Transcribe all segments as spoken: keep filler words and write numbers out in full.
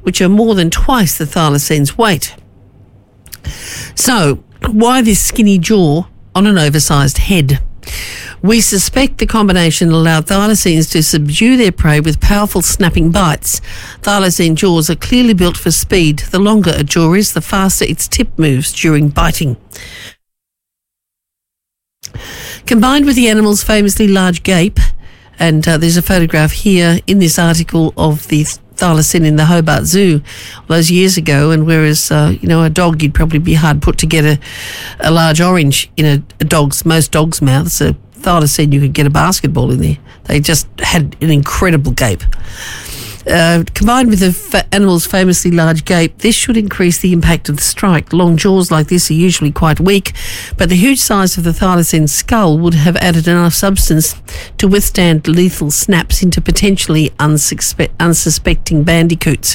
which are more than twice the thylacines' weight. So, why this skinny jaw on an oversized head? We suspect the combination allowed thylacines to subdue their prey with powerful snapping bites. Thylacine jaws are clearly built for speed. The longer a jaw is, the faster its tip moves during biting. Combined with the animal's famously large gape, and uh, there's a photograph here in this article of the thylacine in the Hobart Zoo those years ago, and whereas, uh, you know, a dog, you'd probably be hard put to get a, a large orange in a, a dog's, most dogs' mouths. A thylacine, you could get a basketball in there. They just had an incredible gape. Uh, combined with the fa- animal's famously large gape, this should increase the impact of the strike. Long jaws like this are usually quite weak, but the huge size of the thylacine's skull would have added enough substance to withstand lethal snaps into potentially unsuspe- unsuspecting bandicoots.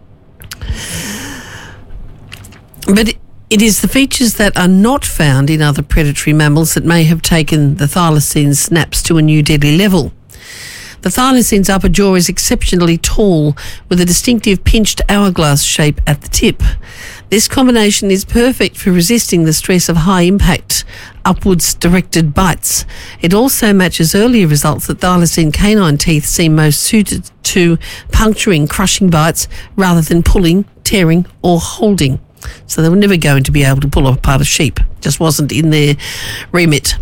But it, it is the features that are not found in other predatory mammals that may have taken the thylacine's snaps to a new deadly level. The thylacine's upper jaw is exceptionally tall, with a distinctive pinched hourglass shape at the tip. This combination is perfect for resisting the stress of high-impact, upwards-directed bites. It also matches earlier results that thylacine canine teeth seem most suited to puncturing, crushing bites rather than pulling, tearing or holding. So they were never going to be able to pull apart a sheep. Just wasn't in their remit.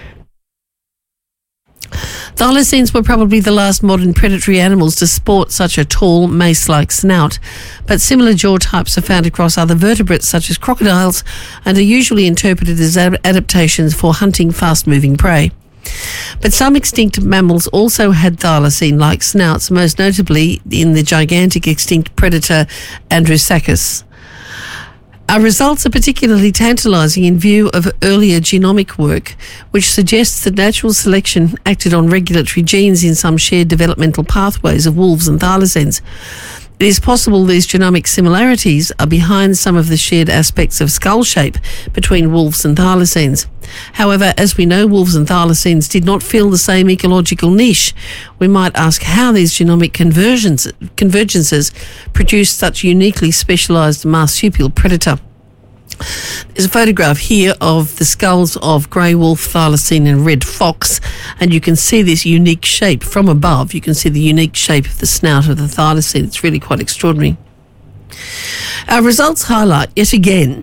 Thylacines were probably the last modern predatory animals to sport such a tall, mace-like snout, but similar jaw types are found across other vertebrates such as crocodiles and are usually interpreted as ad- adaptations for hunting fast-moving prey. But some extinct mammals also had thylacine-like snouts, most notably in the gigantic extinct predator Andrewsarchus. Our results are particularly tantalising in view of earlier genomic work, which suggests that natural selection acted on regulatory genes in some shared developmental pathways of wolves and thylacines. It is possible these genomic similarities are behind some of the shared aspects of skull shape between wolves and thylacines. However, as we know, wolves and thylacines did not fill the same ecological niche. We might ask how these genomic conversions, convergences produced such uniquely specialised marsupial predator. There's a photograph here of the skulls of grey wolf, thylacine and red fox, and you can see this unique shape from above. You can see the unique shape of the snout of the thylacine. It's really quite extraordinary. Our results highlight, yet again,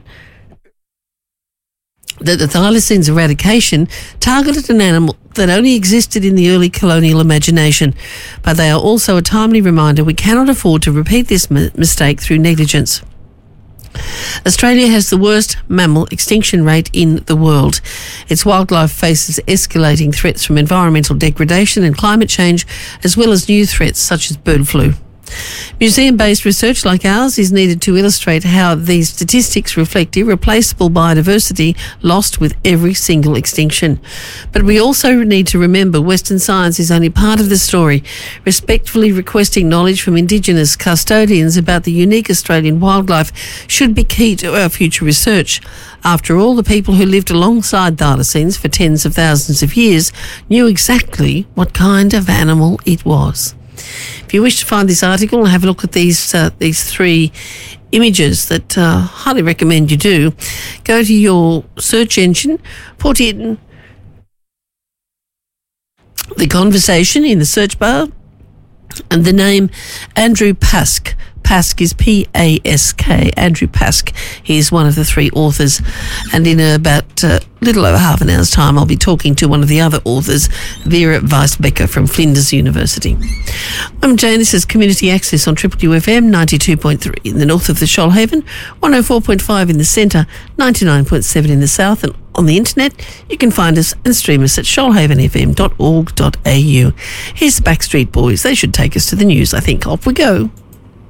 that the thylacine's eradication targeted an animal that only existed in the early colonial imagination, but they are also a timely reminder we cannot afford to repeat this mi- mistake through negligence. Australia has the worst mammal extinction rate in the world. Its wildlife faces escalating threats from environmental degradation and climate change, as well as new threats such as bird flu. Museum-based research like ours is needed to illustrate how these statistics reflect irreplaceable biodiversity lost with every single extinction. But we also need to remember Western science is only part of the story. Respectfully requesting knowledge from Indigenous custodians about the unique Australian wildlife should be key to our future research. After all, the people who lived alongside thylacines for tens of thousands of years knew exactly what kind of animal it was. If you wish to find this article and have a look at these uh, these three images that uh, highly recommend you do, go to your search engine, put in the conversation in the search bar and the name Andrew Pask. Pask is P A S K, Andrew Pask. He is one of the three authors. And in about a uh, little over half an hour's time, I'll be talking to one of the other authors, Vera Weisbecker from Flinders University. I'm Jane. This is Community Access on Triple U F M, ninety-two point three in the north of the Shoalhaven, one oh four point five in the centre, ninety-nine point seven in the south, and on the internet, you can find us and stream us at shoalhaven f m dot org dot a u. Here's the Backstreet Boys. They should take us to the news, I think. Off we go.